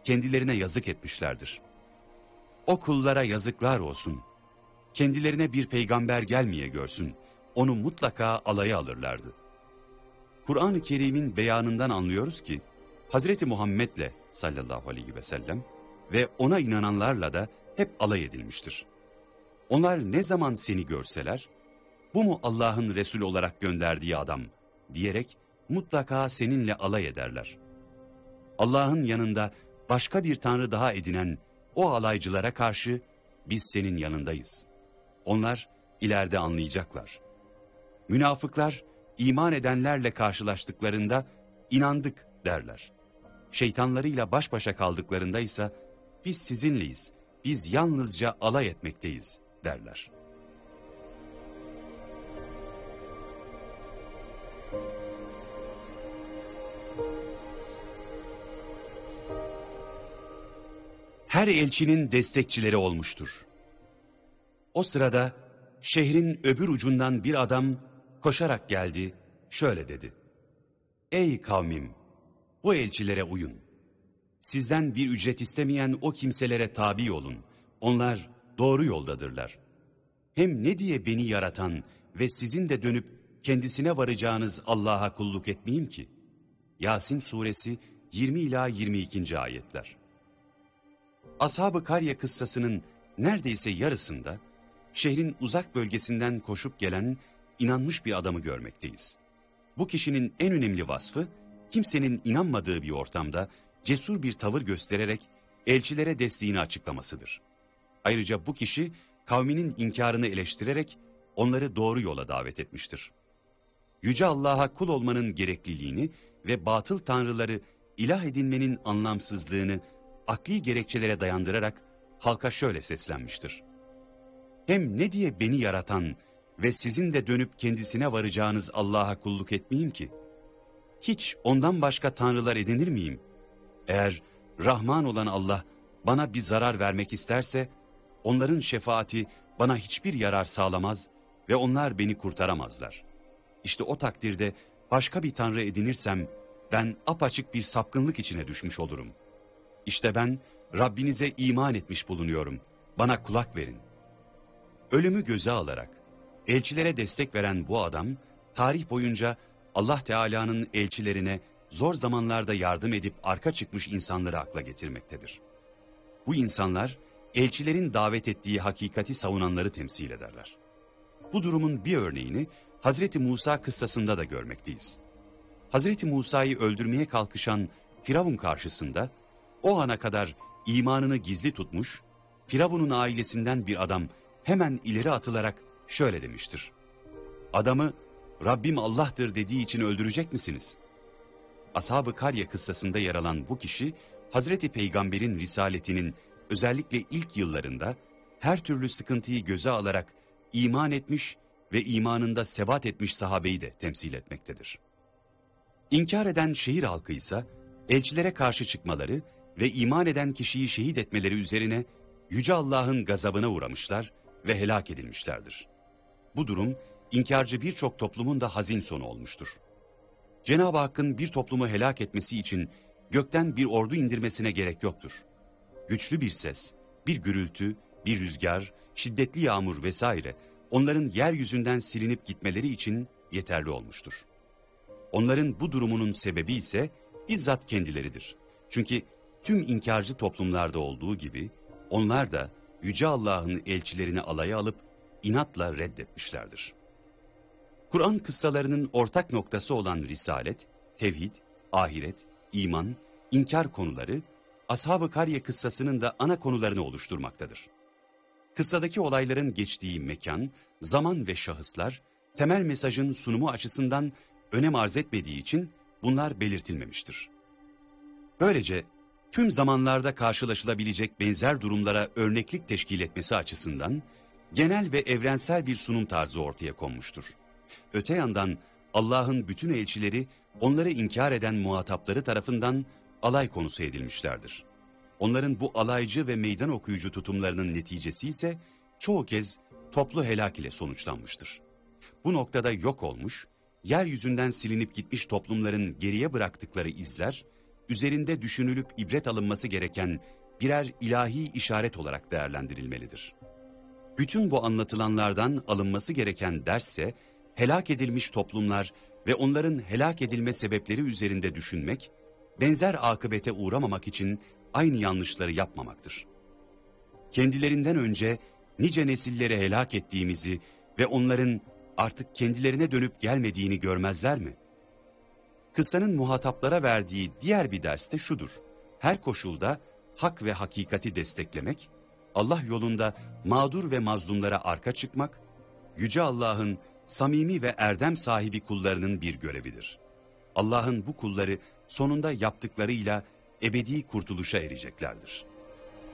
kendilerine yazık etmişlerdir. O kullara yazıklar olsun. Kendilerine bir peygamber gelmeye görsün, onu mutlaka alaya alırlardı. Kur'an-ı Kerim'in beyanından anlıyoruz ki, Hazreti Muhammed'le sallallahu aleyhi ve sellem ve ona inananlarla da hep alay edilmiştir. Onlar ne zaman seni görseler, bu mu Allah'ın Resulü olarak gönderdiği adam diyerek mutlaka seninle alay ederler. Allah'ın yanında başka bir tanrı daha edinen o alaycılara karşı biz senin yanındayız. Onlar ileride anlayacaklar. Münafıklar iman edenlerle karşılaştıklarında inandık derler. Şeytanlarıyla baş başa kaldıklarında ise biz sizinleyiz, biz yalnızca alay etmekteyiz derler. Her elçinin destekçileri olmuştur. O sırada şehrin öbür ucundan bir adam koşarak geldi, şöyle dedi. Ey kavmim, bu elçilere uyun. Sizden bir ücret istemeyen o kimselere tabi olun. Onlar doğru yoldadırlar. Hem ne diye beni yaratan ve sizin de dönüp kendisine varacağınız Allah'a kulluk etmeyeyim ki? Yasin suresi 20 ila 22. ayetler. Ashab-ı Karye kıssasının neredeyse yarısında şehrin uzak bölgesinden koşup gelen inanmış bir adamı görmekteyiz. Bu kişinin en önemli vasfı kimsenin inanmadığı bir ortamda cesur bir tavır göstererek elçilere desteğini açıklamasıdır. Ayrıca bu kişi kavminin inkarını eleştirerek onları doğru yola davet etmiştir. Yüce Allah'a kul olmanın gerekliliğini ve batıl tanrıları ilah edinmenin anlamsızlığını akli gerekçelere dayandırarak halka şöyle seslenmiştir. Hem ne diye beni yaratan ve sizin de dönüp kendisine varacağınız Allah'a kulluk etmeyeyim ki? Hiç ondan başka tanrılar edinir miyim? Eğer Rahman olan Allah bana bir zarar vermek isterse, onların şefaati bana hiçbir yarar sağlamaz ve onlar beni kurtaramazlar. İşte o takdirde başka bir tanrı edinirsem, ben apaçık bir sapkınlık içine düşmüş olurum. İşte ben Rabbinize iman etmiş bulunuyorum, bana kulak verin. Ölümü göze alarak elçilere destek veren bu adam, tarih boyunca Allah Teala'nın elçilerine zor zamanlarda yardım edip arka çıkmış insanları akla getirmektedir. Bu insanlar, elçilerin davet ettiği hakikati savunanları temsil ederler. Bu durumun bir örneğini Hazreti Musa kıssasında da görmekteyiz. Hazreti Musa'yı öldürmeye kalkışan Firavun karşısında, o ana kadar imanını gizli tutmuş, Firavun'un ailesinden bir adam hemen ileri atılarak şöyle demiştir. Adamı Rabbim Allah'tır dediği için öldürecek misiniz? Ashab-ı Karye kıssasında yer alan bu kişi, Hazreti Peygamber'in risaletinin özellikle ilk yıllarında her türlü sıkıntıyı göze alarak iman etmiş ve imanında sebat etmiş sahabeyi de temsil etmektedir. İnkar eden şehir halkı ise elçilere karşı çıkmaları ve iman eden kişiyi şehit etmeleri üzerine Yüce Allah'ın gazabına uğramışlar ve helak edilmişlerdir. Bu durum inkarcı birçok toplumun da hazin sonu olmuştur. Cenab-ı Hakk'ın bir toplumu helak etmesi için gökten bir ordu indirmesine gerek yoktur. Güçlü bir ses, bir gürültü, bir rüzgar, şiddetli yağmur vesaire onların yeryüzünden silinip gitmeleri için yeterli olmuştur. Onların bu durumunun sebebi ise bizzat kendileridir. Çünkü tüm inkarcı toplumlarda olduğu gibi onlar da Yüce Allah'ın elçilerini alaya alıp inatla reddetmişlerdir. Kur'an kıssalarının ortak noktası olan risalet, tevhid, ahiret, iman, inkar konuları, Ashab-ı Karye kıssasının da ana konularını oluşturmaktadır. Kıssadaki olayların geçtiği mekan, zaman ve şahıslar, temel mesajın sunumu açısından önem arz etmediği için bunlar belirtilmemiştir. Böylece tüm zamanlarda karşılaşılabilecek benzer durumlara örneklik teşkil etmesi açısından genel ve evrensel bir sunum tarzı ortaya konmuştur. Öte yandan Allah'ın bütün elçileri onları inkar eden muhatapları tarafından alay konusu edilmişlerdir. Onların bu alaycı ve meydan okuyucu tutumlarının neticesi ise çoğu kez toplu helak ile sonuçlanmıştır. Bu noktada yok olmuş, yeryüzünden silinip gitmiş toplumların geriye bıraktıkları izler, üzerinde düşünülüp ibret alınması gereken birer ilahi işaret olarak değerlendirilmelidir. Bütün bu anlatılanlardan alınması gereken dersse, helak edilmiş toplumlar ve onların helak edilme sebepleri üzerinde düşünmek, benzer akıbete uğramamak için aynı yanlışları yapmamaktır. Kendilerinden önce nice nesilleri helak ettiğimizi ve onların artık kendilerine dönüp gelmediğini görmezler mi? Kıssanın muhataplara verdiği diğer bir ders de şudur: her koşulda hak ve hakikati desteklemek, Allah yolunda mağdur ve mazlumlara arka çıkmak, Yüce Allah'ın samimi ve erdem sahibi kullarının bir görevidir. Allah'ın bu kulları sonunda yaptıklarıyla ebedi kurtuluşa ereceklerdir.